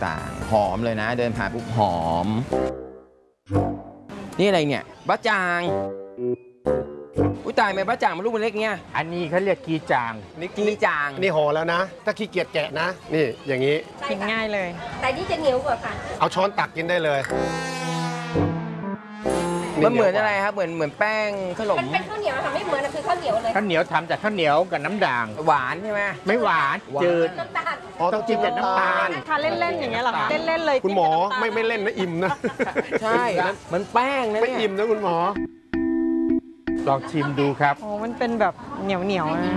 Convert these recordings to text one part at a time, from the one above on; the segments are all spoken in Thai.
ต่างๆหอมเลยนะเดินผ่านปุ๊บหอมนี่อะไรเนี่ยบะจ่างอุ้ยตายไหมบะจ่างมันลูกมันเล็กเนี่ยอันนี้เขาเรียกกีจางนี่กีจางนี่ห่อแล้วนะถ้าขี้เกียจแกะนะนี่อย่างนี้กินง่ายเลยแต่นี่จะเหนียวกว่าค่ะเอาช้อนตักกินได้เลยมันเหมือนอะไรครับเหมือนแป้งขนมมันเป็นข้าวเหนียวค่ะไม่เหมือนนะคือข้าวเหนียวเลยข้าวเหนียวทำจากข้าวเหนียวกับน้ำด่างหวานใช่ไหมไม่หวานจืดน้ำตาลต้องจิ้มกับน้ำตาลทานเล่นๆอย่างเงี้ยเหรอคะเล่นๆเลยคุณหมอไม่เล่นนะอิ่มนะใช่มันแป้งนะไม่อิ่มนะคุณหมอลองชิมดูครับโอ้มันเป็นแบบเหนียวนะ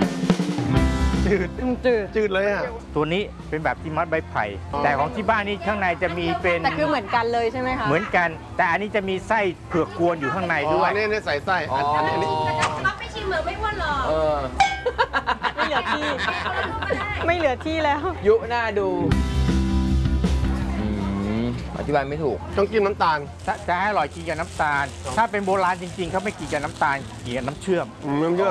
จืดเลยอ่ะตัวนี้เป็นแบบที่มัดใบไผ่แต่ของที่บ้านนี่ข้างในจะมีเป็นแต่คือเหมือนกันเลยใช่ไหมคะเหมือนกันแต่อันนี้จะมีไส้เผือกกวนอยู่ข้างในด้วยนี่ใส่ไส้อันนี้รับไม่ชิมเหมือนไม่อ้วนหรอกไม่เหลือที่ไม่เหลือที่แล้วยุหน้าดูอธิบายไม่ถูกต้องกินน้ำตาลจะให้อร่อยกินกับน้ำตาลถ้าเป็นโบราณจริงๆเขาไม่กินกับน้ำตาลกินกับน้ำเชื่อมน้ำเชื่อม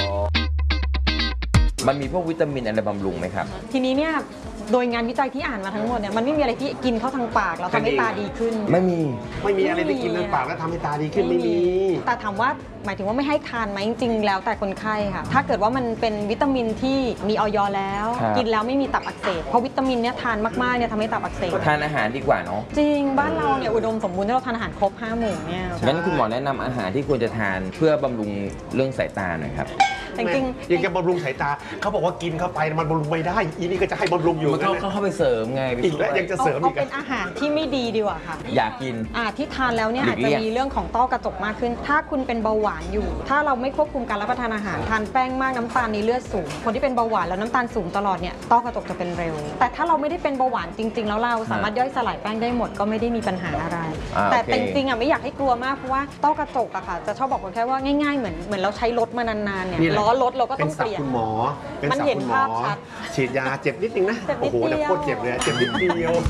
มันมีพวกวิตามินอะไรบำรุงไหมครับทีนี้เนี่ยโดยงานวิจัยที่อ่านมาทั้งหมดเนี่ยมันไม่มีอะไรที่กินเข้าทางปากแล้วทำให้ตาดีขึ้นไม่มีอะไรที่กินในปากแล้วทำให้ตาดีขึ้นไม่มีแต่ถามว่าหมายถึงว่าไม่ให้ทานไหมจริงๆแล้วแต่คนไข้ค่ะถ้าเกิดว่ามันเป็นวิตามินที่มีอย.แล้วกินแล้วไม่มีตับอักเสบเพราะวิตามินเนี่ยทานมากๆเนี่ยทำให้ตับอักเสบทานอาหารดีกว่าเนาะจริงบ้านเราเนี่ยอุดมสมบูรณ์ถ้าเราทานอาหารครบ5 หมู่เนี่ยงั้นคุณหมอแนะนำอาหารที่ควรจะทานเพื่อบำรุงเรื่องสายตาหน่อยครับจริงๆยังจะบำรุงสายตาเขาบอกว่ากินเข้าไปมันบำรุงไม่ได้อีนี่ก็จะให้บำรุงอยู่มันเข้าไปเสริมไงอีกแล้วยังจะเสริมอีกเป็นอาหารที่ไม่ดีดีกว่าค่ะอยากกินที่ทานแล้วเนี่ยอาจจะมีเรื่องของต้อกระจกมากขึ้นถ้าคุณเป็นเบาหวานอยู่ถ้าเราไม่ควบคุมการรับประทานอาหารทานแป้งมากน้ำตาลในเลือดสูงคนที่เป็นเบาหวานแล้วน้ำตาลสูงตลอดเนี่ยต้อกระจกจะเป็นเร็วแต่ถ้าเราไม่ได้เป็นเบาหวานจริงๆแล้วเราสามารถย่อยสลายแป้งได้หมดก็ไม่ได้มีปัญหาอะไรแต่จริงๆไม่อยากให้กลัวมากเพราะว่าต้อกระจกอะค่ะจะชอบบอกคนแค่ว่าง่ายๆเหมือนเราใช้รถมานานๆเนี่ยล้อรถเราก็ต้องเปลี่ยนคุณหมอมันเห็นภาพชัดฉีดยาเจ็บนิดนึงนะโอ้โหแต่โคตรเจ็บเลยเจ็บนิดเดียว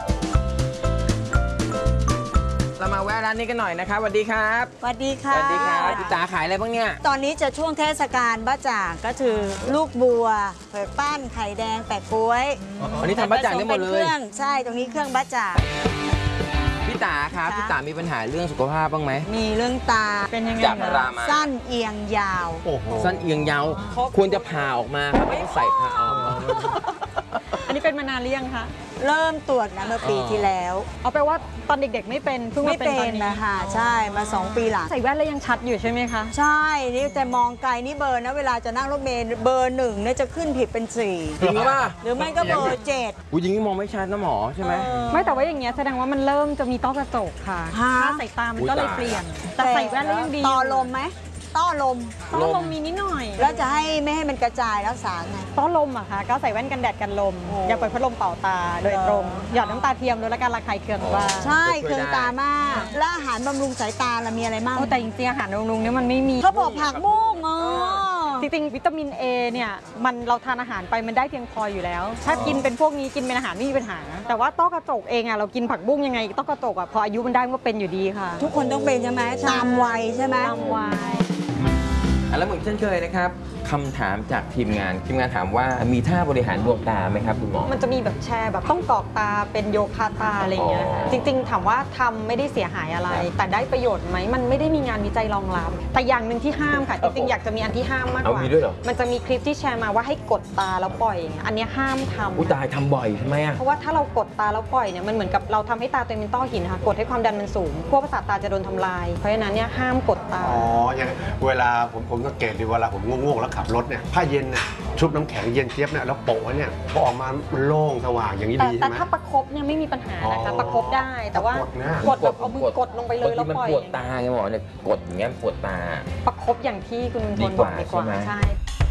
เรามาแวะร้านนี้กันหน่อยนะครับสวัสดีครับสวัสดีค่ะสวัสดีครับพี่จ๋าขายอะไรบ้างเนี่ยตอนนี้จะช่วงเทศกาลบ้าจ่างก็คือลูกบัวเผือกปั้นไข่แดงแปะก๊วยอันนี้ทำบ้าจ่างได้หมดเลยใช่ตรงนี้เครื่องบ้าจ่างพี่จ๋าครับพี่จ๋ามีปัญหาเรื่องสุขภาพบ้างไหมมีเรื่องตาเป็นยังไงจับรามาสั้นเอียงยาวสั้นเอียงยาวควรจะผ่าออกมาครับไม่ต้องใส่ผ่าออกอันนี้เป็นมานานหรือยังคะเริ่มตรวจนะเมื่อปีที่แล้วเอาไปว่าตอนเด็กๆไม่เป็นเพิ่งมาเป็นตอนนี้นะคะใช่มา2 ปีหลังใส่แว่นแล้วยังชัดอยู่ใช่ไหมคะใช่นี่แต่มองไกลนี่เบอร์นะเวลาจะนั่งรถเมล์เบอร์1เนี่ยจะขึ้นผิดเป็น4 จริงป่ะหรือไม่ก็เบอร์7 อุ้ยอย่างนี้มองไม่ชัดนะหมอใช่ไหมไม่แต่ว่าอย่างเงี้ยแสดงว่ามันเริ่มจะมีต้อกระจกค่ะถ้าใส่ตามันก็เลยเปลี่ยนแต่ใส่แว่นแล้วยังดีต่อลมไหมต้อลมมีนิดหน่อยแล้วจะให้ไม่ให้มันกระจายรักษาไงต้อลมอะคะก็ใส่แว่นกันแดดกันลมอย่าเปิดพัดลมเป่าตาโดยตรงหยอดน้ำตาเทียมลดอาการระคายเคืองว่าใช่เคืองตามากแล้วอาหารบำรุงสายตาเรามีอะไรบ้างแต่จริงๆอาหารบำรุงเนี่ยมันไม่มีเขาบอกผักบุ้งจริงๆวิตามิน A เนี่ยมันเราทานอาหารไปมันได้เพียงพออยู่แล้วถ้ากินเป็นพวกนี้กินเป็นอาหารไม่มีปัญหาแต่ว่าต้อกระจกเองอะเรากินผักบุ้งยังไงต้อกระจกอะพออายุมันได้ก็เป็นอยู่ดีค่ะทุกคนต้องเป็นใช่ไหมตามวัยใช่ไหมตามวัยแล้วเหมือนเช่นเคยนะครับคำถามจากทีมงานถามว่ามีท่าบริหารดวงตาไหมครับคุณหมอมันจะมีแบบแชร์แบบต้องกรอกตาเป็นโยคะตาอะไรอย่างเงี้ยจริงๆถามว่าทำไม่ได้เสียหายอะไรแต่ได้ประโยชน์ไหมมันไม่ได้มีงานวิจัยรองรับแต่อย่างหนึ่งที่ห้ามค่ะจริงๆอยากจะมีอันที่ห้ามมากกว่ามันจะมีคลิปที่แชร์มาว่าให้กดตาแล้วปล่อยอันนี้ห้ามทำอุ้ยตายทำบ่อยใช่ไหมเพราะว่าถ้าเรากดตาแล้วปล่อยเนี่ยมันเหมือนกับเราทำให้ตาตัวเองเป็นต้อหินค่ะกดให้ความดันมันสูงพวกประสาทตาจะโดนทำลายเพราะฉะนั้นเนี่ยห้ามกดตาอย่างเวลาผมสังเกตดูเวลาผมง่วงๆแล้วขับรถเนี่ยผ้าเย็นเนี่ยชุบน้ำแข็งเย็นเจี๊ยบเนี่ยแล้วโปะเนี่ยพอออกมาโล่งสว่างอย่างนี้ดีใช่ไหมแต่ถ้าประคบเนี่ยไม่มีปัญหานะคะประคบได้แต่ว่ากดแบบเอามือกดลงไปเลยแล้วปล่อยปวดตาไงหมอเนี่ยกดอย่างเงี้ยปวดตาประคบอย่างที่คุณทนบอกดีกว่าใช่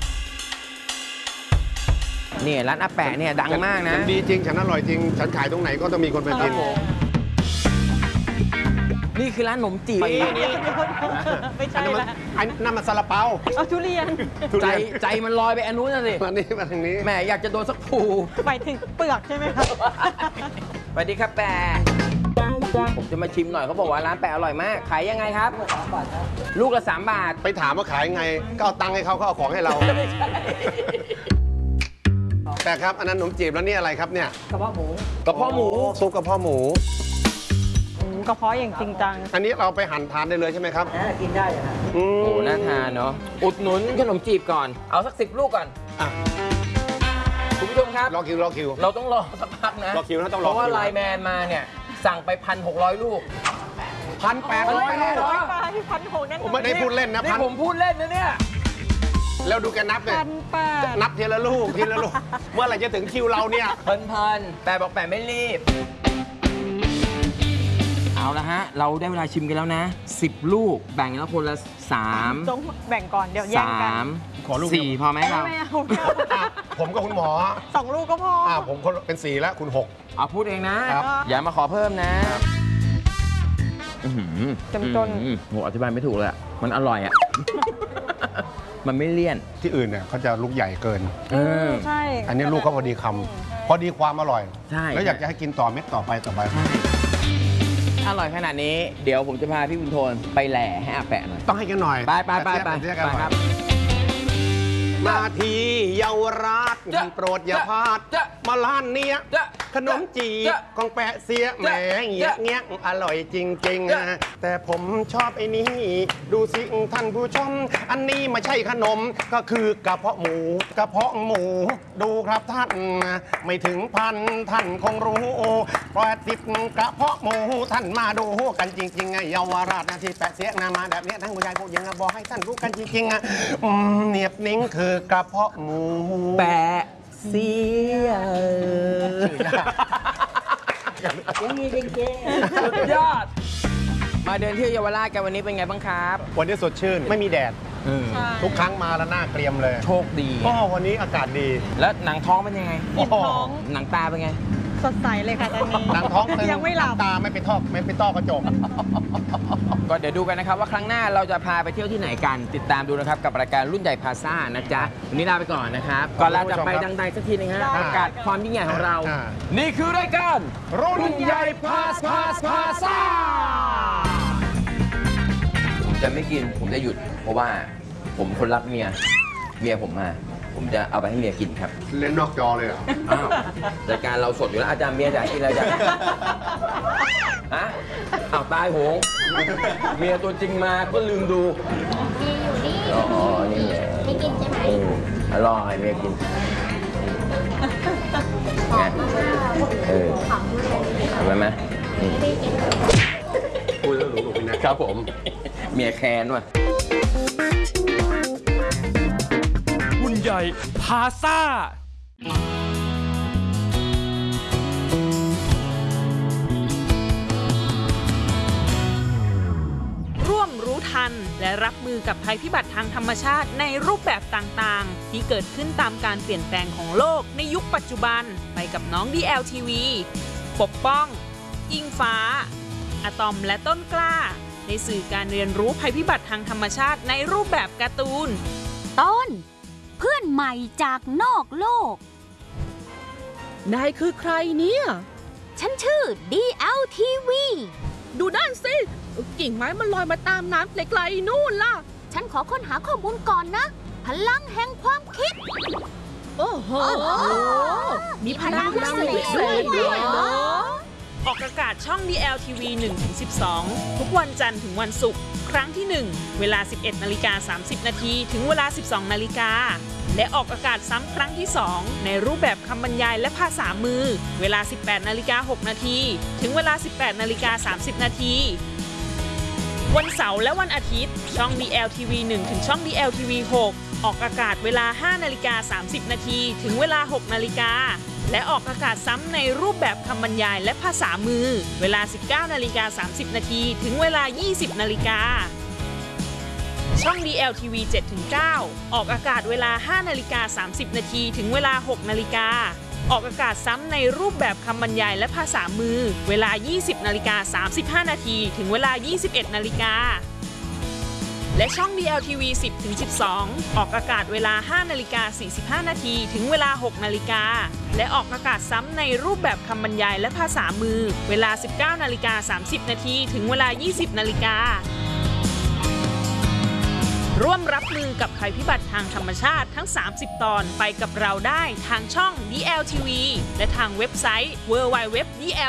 เนี่ยร้านอาแปะเนี่ยดังมากนะดีจริงฉันอร่อยจริงฉันขายตรงไหนก็ต้องมีคนมากินนี่คือร้านขนมจีบไม่ใช่ละนั่นมันซาลาเปาเอาทุเรียนใจมันลอยไปอันนู้นนะสิมานี่มาทางนี้แม่อยากจะโดนสักผูไปถึงเปลือกใช่ไหมครับสวัสดีครับแปะผมจะมาชิมหน่อยเขาบอกว่าร้านแปะอร่อยมากขายยังไงครับลูกละ3 บาทไปถามว่าขายยังไงก็เอาตังค์ให้เขาเอาของให้เราแต่ครับอันนั้นขนมจีบแล้วนี่อะไรครับเนี่ยกระเพาะหมูซุปกระเพาะหมูกระเพาะอย่างจริงจังอันนี้เราไปหั่นทานได้เลยใช่ไหมครับกินได้เหรออืโอ้มน่าทานเนาะอุดหนุนขนมจีบก่อนเอาสัก10 ลูกก่อนอ่ะคุณผู้ชมครับรอคิวเราต้องรอสักพักนะรอคิวนะต้องรอเพราะว่าคิวไลน์แมนมาเนี่ยสั่งไป 1,600 ลูก 1,800 ลูกที่1,600นั่นผมไม่ได้พูดเล่นนะนี่ผมพูดเล่นนะเนี่ยแล้วดูแกนับเลย 1,800 นับทีละลูกทีละลูก เมื่อไหร่จะถึงคิวเราเนี่ยเพลินๆแต่บอกแต่ไม่รีบ เอาละฮะ เราได้เวลาชิมกันแล้วนะ 10 ลูกแบ่งแล้วคนละ3 ต้องแบ่งก่อนเดี๋ยวแย่งกันขอลูกเดียว 4พอไหมเราไม่เอาไม่เอาอ่ะผมกับคุณหมอ 2 ลูกก็พอผมคนเป็น4แล้วคุณเอาพูดเองนะครับอย่ามาขอเพิ่มนะอื้อหือเต็มจนโหอธิบายไม่ถูกเลยอะมันอร่อยอ่ะ มันไม่เลี่ยน 6 ที่อื่นเนี่ยเขาจะลูกใหญ่เกินใช่อันนี้ลูกเขาพอดีคำพอดีความอร่อยใช่แล้วอยากจะให้กินต่อเม็ดต่อไปอร่อยขนาดนี้ เดี๋ยวผมจะพาพี่บุญโทนไปแหล่ให้อาแปะหน่อยต้องให้กันหน่อยไปเรียกกันหน่อยครับมาทีเยาวราชจะโปรดอย่าพลาดจะมาล้านเนี้ยจะขนมจีบจะกองแปะเสียแหมเงี้ยจะเงี้ยอร่อยจริงๆจะนะแต่ผมชอบไอ้นี่ ดูสิท่านผู้ชม อันนี้ไม่ใช่ขนมก็คือกระเพาะหมูกระเพาะหมู ดูครับท่านไม่ถึงพันท่านคงรู้80กระเพาะหมูท่านมาดูกันจริงๆไงเยาวราชนะที่แปะเสียงมาแบบนี้ทั้งผู้ชายผู้หญิงบอกให้ท่านรู้กันจริงๆเนียบนิ้งคือกระเพาะหมูแปะเสียยังมีเด็กๆสุดยอด มาเดินเที่ยวเยาวราชกันวันนี้เป็นไงบ้างครับวันนี้สดชื่นไม่มีแดดใช่ทุกครั้งมาแล้วหน้าเกรียมเลยโชคดีก็วันนี้อากาศดีแล้วหนังท้องเป็นยังไงอิ่มท้องหนังตาเป็นไงสดใสเลยค่ะตอนนี้หนังท้องตึงยังไม่หลับตาไม่เป็นต้อกระจกก็เดี๋ยวดูกันนะครับว่าครั้งหน้าเราจะพาไปเที่ยวที่ไหนกัน ติดตามดูนะครับกับรายการรุ่นใหญ่พาซ่านะจ๊ะ วันนี้ลาไปก่อนนะครับ ก่อนลาจะไปดังๆสักทีนึงฮะประกาศความยิ่งใหญ่ของเรา นี่คือรายการรุ่นใหญ่พาซ่าผมจะไม่กิน ผมจะหยุด เพราะว่าผมคนรักเมียผมมา ผมจะเอาไปให้เมียกินครับเล่นนอกจอเลยเหรออ้าวรายการเราสดอยู่แล้วอาจารย์เมียอยากกินอะไรจ้ะฮะอ้าวตายโหงเมียตัวจริงมาก็ลืมดูมีอยู่นี่อ๋อนี่ไงไม่กินใช่ไหมอร่อยเมียกินไงทำไหมพูดแล้วหนูเป็นนะครับผมเมียแค้นว่ะรุ่นใหญ่พาซ่าร่วมรู้ทันและรับมือกับภัยพิบัติทางธรรมชาติในรูปแบบต่างๆ ที่เกิดขึ้นตามการเปลี่ยนแปลงของโลกในยุคปัจจุบันไปกับน้อง DLTV ปกป้อง อิงฟ้า อะตอมและต้นกล้า ในสื่อการเรียนรู้ภัยพิบัติทางธรรมชาติในรูปแบบการ์ตูนต้น เพื่อนใหม่จากนอกโลกนายคือใครเนี่ยฉันชื่อ DLTV ดูด้านสิกิ่งไม้มันลอยมาตามน้ำไกลๆนู่นล่ะฉันขอค้นหาข้อมูลก่อนนะ พลังแห่งความคิดโอ้โหมีพลังพิเศษด้วยเหรอออกอากาศช่อง DLTV 1-12 ทุกวันจันทร์ถึงวันศุกร์ครั้งที่ 1 เวลา 11:30 นาทีถึงเวลา 12 นาฬิกาและออกอากาศซ้ำครั้งที่ 2 ในรูปแบบคำบรรยายและภาษามือเวลา 18:06 นาทีถึงเวลา 18:30 นาทีวันเสาร์และวันอาทิตย์ช่อง DLTV 1 ถึงช่อง DLTV 6 ออกอากาศเวลา 5:30 นาทีถึงเวลา 6 นาฬิกาและออกอากาศซ้ำในรูปแบบคำบรรยายและภาษามือเวลา 19:30 นาทีถึงเวลา 20 นาฬิกาช่อง DLTV 7-9 ออกอากาศเวลา 5:30 นาทีถึงเวลา 6 นาฬิกาออกอากาศซ้ำในรูปแบบคำบรรยายและภาษามือเวลา 20:35 นาทีถึงเวลา 21 นาฬิกาและช่อง DLTV 10-12 ออกอากาศเวลา 5:45 นาทีถึงเวลา 6 นาฬิกาและออกอากาศซ้ำในรูปแบบคำบรรยายและภาษามือเวลา 19:30 นาทีถึงเวลา 20 นาฬิการ่วมรับมือกับภัยพิบัติทางธรรมชาติทั้ง 30 ตอนไปกับเราได้ทางช่อง DLTV และทางเว็บไซต์ www.dl